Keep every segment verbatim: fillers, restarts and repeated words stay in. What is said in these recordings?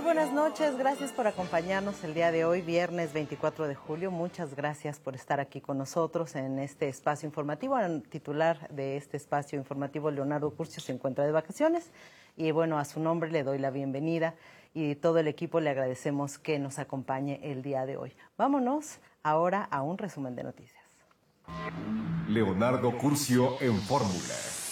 buenas noches, gracias por acompañarnos el día de hoy, viernes veinticuatro de julio. Muchas gracias por estar aquí con nosotros en este espacio informativo. El titular de este espacio informativo, Leonardo Curcio, se encuentra de vacaciones y bueno, a su nombre le doy la bienvenida y todo el equipo le agradecemos que nos acompañe el día de hoy. Vámonos ahora a un resumen de noticias. Leonardo Curcio en Fórmula.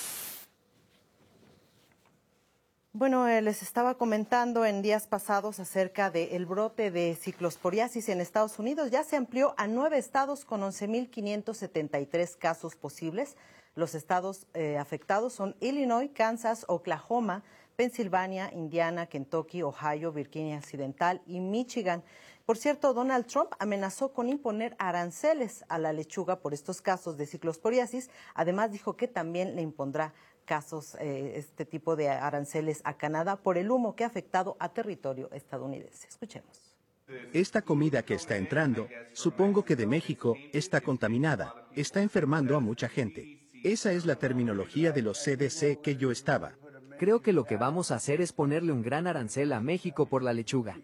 Bueno, eh, les estaba comentando en días pasados acerca del brote de ciclosporiasis en Estados Unidos. Ya se amplió a nueve estados con once mil quinientos setenta y tres casos posibles. Los estados eh, afectados son Illinois, Kansas, Oklahoma, Pensilvania, Indiana, Kentucky, Ohio, Virginia Occidental y Michigan. Por cierto, Donald Trump amenazó con imponer aranceles a la lechuga por estos casos de ciclosporiasis. Además, dijo que también le impondrá casos, eh, este tipo de aranceles a Canadá por el humo que ha afectado a territorio estadounidense. Escuchemos. Esta comida que está entrando, supongo que de México, está contaminada, está enfermando a mucha gente. Esa es la terminología de los C D C que yo estaba. Creo que lo que vamos a hacer es ponerle un gran arancel a México por la lechuga.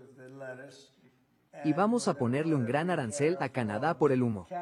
Y vamos a ponerle un gran arancel a Canadá por el humo.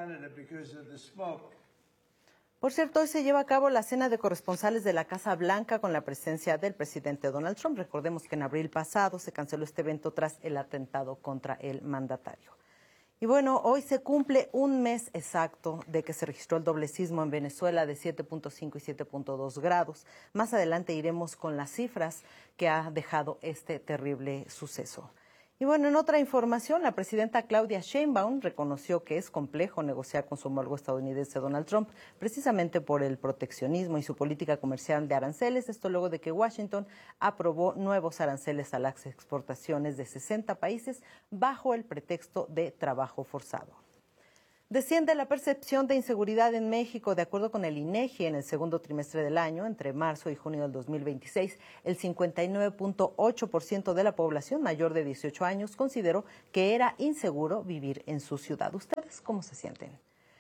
Por cierto, hoy se lleva a cabo la cena de corresponsales de la Casa Blanca con la presencia del presidente Donald Trump. Recordemos que en abril pasado se canceló este evento tras el atentado contra el mandatario. Y bueno, hoy se cumple un mes exacto de que se registró el doble sismo en Venezuela de siete punto cinco y siete punto dos grados. Más adelante iremos con las cifras que ha dejado este terrible suceso. Y bueno, en otra información, la presidenta Claudia Sheinbaum reconoció que es complejo negociar con su homólogo estadounidense Donald Trump, precisamente por el proteccionismo y su política comercial de aranceles. Esto luego de que Washington aprobó nuevos aranceles a las exportaciones de sesenta países bajo el pretexto de trabajo forzado. Desciende la percepción de inseguridad en México. De acuerdo con el INEGI, en el segundo trimestre del año, entre marzo y junio del dos mil veintiséis, el cincuenta y nueve punto ocho por ciento de la población mayor de dieciocho años consideró que era inseguro vivir en su ciudad. ¿Ustedes cómo se sienten?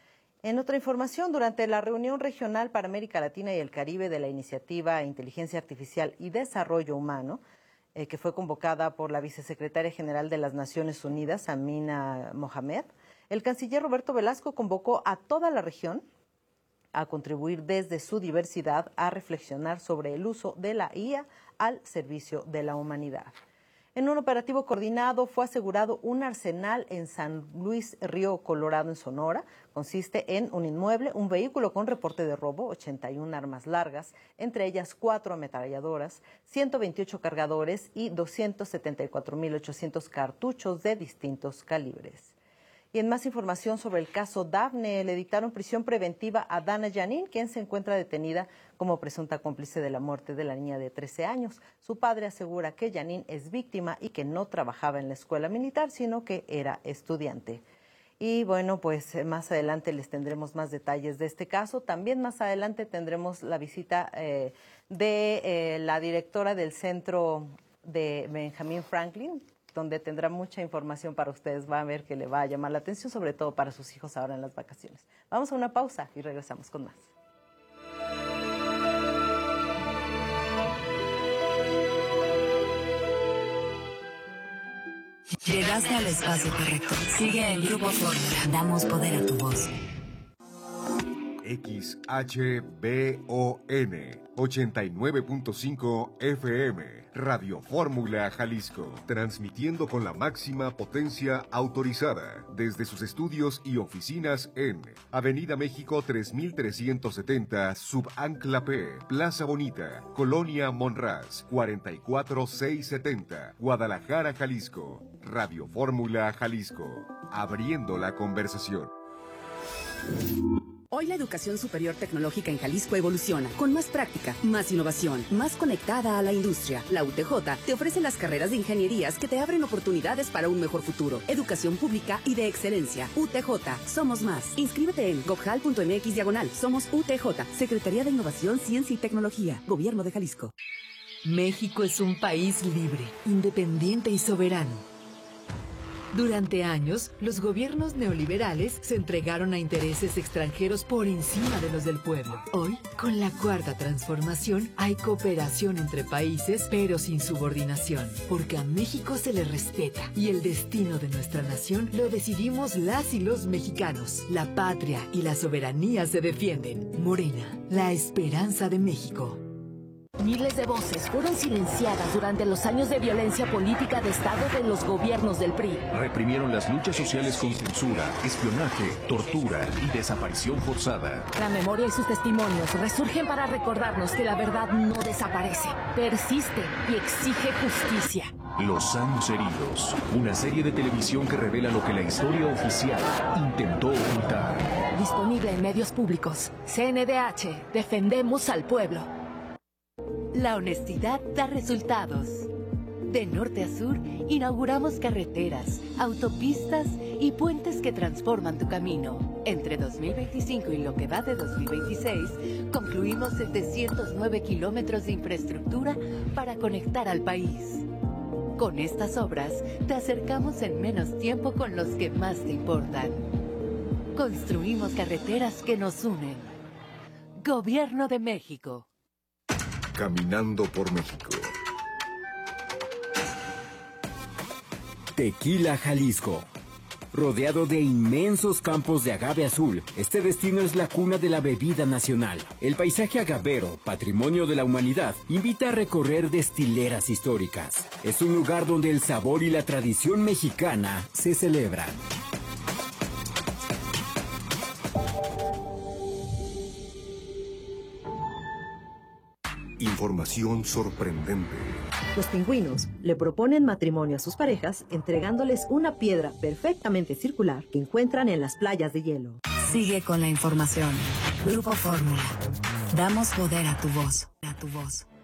En otra información, durante la reunión regional para América Latina y el Caribe de la Iniciativa Inteligencia Artificial y Desarrollo Humano, eh, que fue convocada por la vicesecretaria general de las Naciones Unidas, Amina Mohamed, el canciller Roberto Velasco convocó a toda la región a contribuir desde su diversidad a reflexionar sobre el uso de la I A al servicio de la humanidad. En un operativo coordinado fue asegurado un arsenal en San Luis Río Colorado, en Sonora. Consiste en un inmueble, un vehículo con reporte de robo, ochenta y una armas largas, entre ellas cuatro ametralladoras, ciento veintiocho cargadores y doscientos setenta y cuatro mil ochocientos cartuchos de distintos calibres. Y en más información sobre el caso Dafne, le dictaron prisión preventiva a Dana Yanin, quien se encuentra detenida como presunta cómplice de la muerte de la niña de trece años. Su padre asegura que Yanin es víctima y que no trabajaba en la escuela militar, sino que era estudiante. Y bueno, pues más adelante les tendremos más detalles de este caso. También más adelante tendremos la visita eh, de eh, la directora del Centro de Benjamin Franklin, donde tendrá mucha información para ustedes. Va a ver que le va a llamar la atención, sobre todo para sus hijos ahora en las vacaciones. Vamos a una pausa y regresamos con más. Llegaste al espacio correcto. Sigue el Grupo Fórmula. Damos poder a tu voz. X H B O N ochenta y nueve punto cinco F M, Radio Fórmula Jalisco, transmitiendo con la máxima potencia autorizada desde sus estudios y oficinas en Avenida México tres mil trescientos setenta, Subancla P, Plaza Bonita, Colonia Monraz, cuarenta y cuatro mil seiscientos setenta, Guadalajara, Jalisco. Radio Fórmula Jalisco, abriendo la conversación. Hoy la educación superior tecnológica en Jalisco evoluciona, con más práctica, más innovación, más conectada a la industria. La U T J te ofrece las carreras de ingenierías que te abren oportunidades para un mejor futuro. Educación pública y de excelencia. U T J, somos más. Inscríbete en gobjal punto m x diagonal. Somos U T J, Secretaría de Innovación, Ciencia y Tecnología, Gobierno de Jalisco. México es un país libre, independiente y soberano. Durante años, los gobiernos neoliberales se entregaron a intereses extranjeros por encima de los del pueblo. Hoy, con la cuarta transformación, hay cooperación entre países, pero sin subordinación, porque a México se le respeta y el destino de nuestra nación lo decidimos las y los mexicanos. La patria y la soberanía se defienden. Morena, la esperanza de México. Miles de voces fueron silenciadas durante los años de violencia política de Estado de los gobiernos del P R I. Reprimieron las luchas sociales con censura, espionaje, tortura y desaparición forzada. La memoria y sus testimonios resurgen para recordarnos que la verdad no desaparece, persiste y exige justicia. Los años heridos, una serie de televisión que revela lo que la historia oficial intentó ocultar. Disponible en medios públicos. C N D H, defendemos al pueblo. La honestidad da resultados. De norte a sur, inauguramos carreteras, autopistas y puentes que transforman tu camino. Entre dos mil veinticinco y lo que va de dos mil veintiséis, concluimos setecientos nueve kilómetros de infraestructura para conectar al país. Con estas obras, te acercamos en menos tiempo con los que más te importan. Construimos carreteras que nos unen. Gobierno de México. Caminando por México. Tequila, Jalisco. Rodeado de inmensos campos de agave azul, este destino es la cuna de la bebida nacional. El paisaje agavero, patrimonio de la humanidad, invita a recorrer destileras históricas. Es un lugar donde el sabor y la tradición mexicana se celebran. Información sorprendente. Los pingüinos le proponen matrimonio a sus parejas entregándoles una piedra perfectamente circular que encuentran en las playas de hielo. Sigue con la información. Grupo Fórmula. Damos poder a tu voz. A tu voz.